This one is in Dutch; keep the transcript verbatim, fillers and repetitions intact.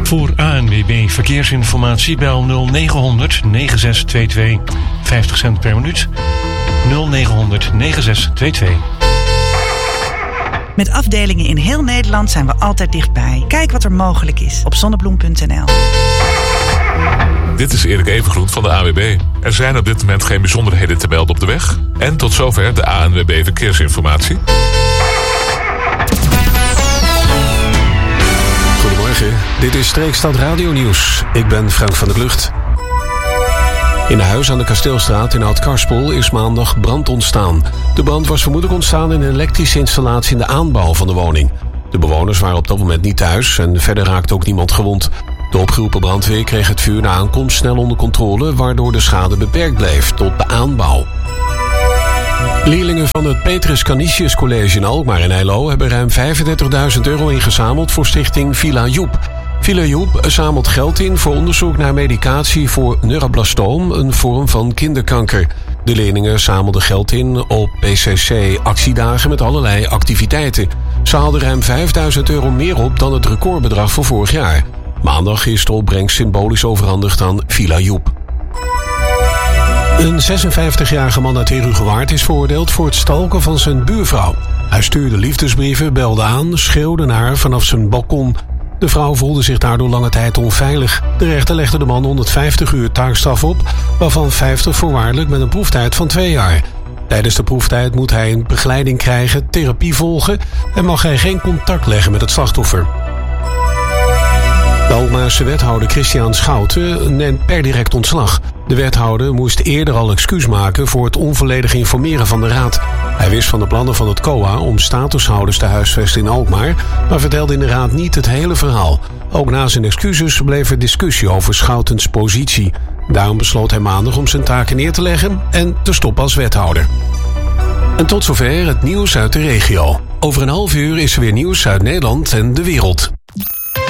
Voor A N W B Verkeersinformatie bel nul negen honderd negen zes twee twee. vijftig cent per minuut. nul negen honderd negen zes twee twee. Met afdelingen in heel Nederland zijn we altijd dichtbij. Kijk wat er mogelijk is op zonnebloem punt n l. Dit is Erik Evengroen van de A N W B. Er zijn op dit moment geen bijzonderheden te melden op de weg. En tot zover de A N W B Verkeersinformatie. Goedemorgen, dit is Streekstad Radio Nieuws. Ik ben Frank van der Klucht. In een huis aan de Kasteelstraat in Oud-Karspel is maandag brand ontstaan. De brand was vermoedelijk ontstaan in een elektrische installatie in de aanbouw van de woning. De bewoners waren op dat moment niet thuis en verder raakte ook niemand gewond. De opgeroepen brandweer kreeg het vuur na aankomst snel onder controle, waardoor de schade beperkt bleef tot de aanbouw. Leerlingen van het Petrus Canisius College in Alkmaar en Eilo hebben ruim vijfendertigduizend euro ingezameld voor stichting Villa Joep. Villa Joep zamelt geld in voor onderzoek naar medicatie voor neuroblastoom, een vorm van kinderkanker. De leerlingen zamelden geld in op P C C-actiedagen met allerlei activiteiten. Ze haalden ruim vijfduizend euro meer op dan het recordbedrag van vorig jaar. Maandag is de opbrengst symbolisch overhandigd aan Villa Joep. Een zesenvijftigjarige man uit Herugewaard is veroordeeld voor het stalken van zijn buurvrouw. Hij stuurde liefdesbrieven, belde aan, schreeuwde naar haar vanaf zijn balkon. De vrouw voelde zich daardoor lange tijd onveilig. De rechter legde de man honderdvijftig uur taakstraf op, waarvan vijftig voorwaardelijk met een proeftijd van twee jaar. Tijdens de proeftijd moet hij een begeleiding krijgen, therapie volgen en mag hij geen contact leggen met het slachtoffer. De Alkmaarse wethouder Christian Schouten neemt per direct ontslag. De wethouder moest eerder al excuus maken voor het onvolledig informeren van de raad. Hij wist van de plannen van het C O A om statushouders te huisvesten in Alkmaar, maar vertelde in de raad niet het hele verhaal. Ook na zijn excuses bleef er discussie over Schoutens positie. Daarom besloot hij maandag om zijn taken neer te leggen en te stoppen als wethouder. En tot zover het nieuws uit de regio. Over een half uur is er weer nieuws uit Nederland en de wereld.